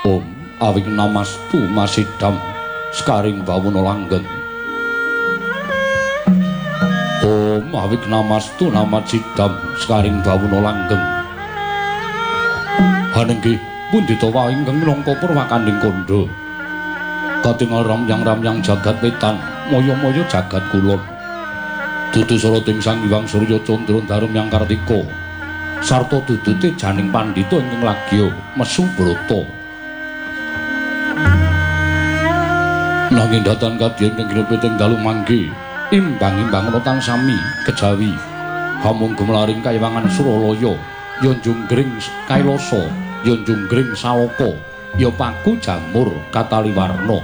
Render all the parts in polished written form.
Om awing namastu masidam skaring bawuna langgeng. Om awing namastu namasidam skaring bawuna langgeng. Hanenggih pundhita wae ingkang minangka purwakanding kandha. Katingal ramyang-ramyang jagat wetan, moyo-moyo jagat kulon. Dudu sarating Sang Hyang Surya Candra Darumyang Kartika. Sarta dudute janing pandhita ingkang lagya mesu brata. Nanging datan kadya ingkang grepeting dalu mangke imbang-imbang notang sami kejawi hamung gumlaring kayiwangan Suralaya ya junggring kailasa ya junggring saloka ya paku jamur kataliwarna.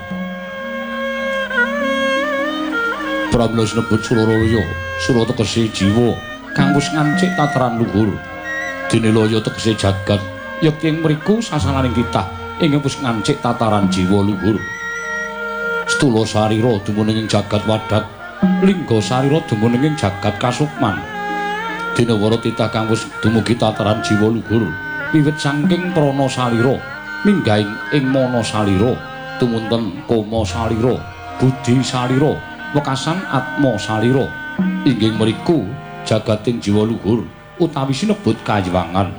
Pramila sinebut Suralaya sura tegese jiwa kang wis ngancik tataran luhur. Dinilaya tegese jagat yakti ing mriku sasananing kitah ingkang wis ngancik tataran jiwa luhur. Stula sarira dumunung ing jagat wadak, lingga sarira dumunung ing jagat kasukman. Dinawara titah kang wis dumugi tataran jiwa luhur wiwit saking prana salira minggahing ing mana salira tumunten koma salira, budi salira, wekasan atma salira. Inggih mriku jagating jiwa luhur utawi sinebut kayiwangan.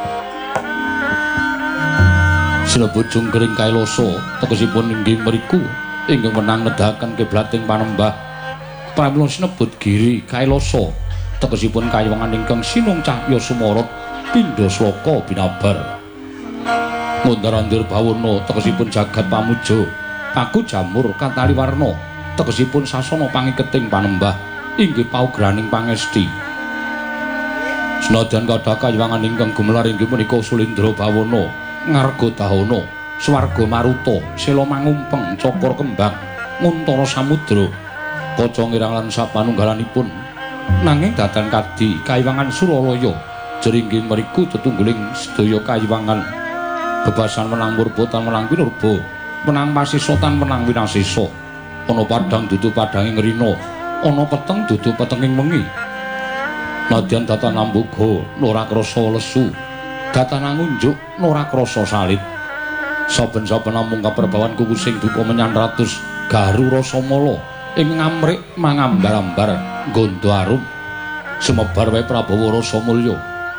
Sinebut junggring kailasa tegesipun inggih mriku ingkang menang nedahaken kiblating panembah. Pramila sinebut giri kailasa tegesipun kayiwangan ingkang sinung cahya sumarot pindha sloka binabar. Mundharandir bawana tegesipun jagat pamuja, paku jamur kataliwarna tegesipun sasana pangiketing panembah inggih paugraning pangesti. Senadyan kathah kayiwangan ingkang gumelar inggih menika Sulindra bawana, Ngarga dahana, Swarga maruta, Sela mangumpeng, Cakra kembang, Nguntara samudra, kaca ngirang lan sapanunggalanipun. Nanging datan kadhi kayiwangan Suralaya jeringgih mriku tetunggiling sedaya kayiwangan. Bebasan menang murba tan menang winurba, menang masisa tan menang winasisa. Ana padhang dudu padhanging rina, ana peteng dudu petenging wengi. Nadyan datan amboga ora krasa lesu, datan ngunjuk ora krasa salit. Saben-saben namung kaperbawan kuku sing duka menyan ratus garu rasa mala ing ngamrik mangambar-ambar gondo arum sumebar wae Prabawa rasa mulya.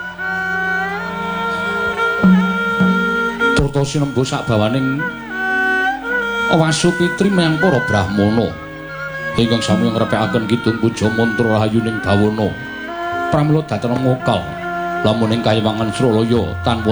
Turta sinembu sakbawaning Wasupitri menyang para brahmana ingkang sami ngrepekaken kidung puja mantra rahayuning bawana. Pramila dhateng ngokal lamun ing kayiwangan Suralaya tanpa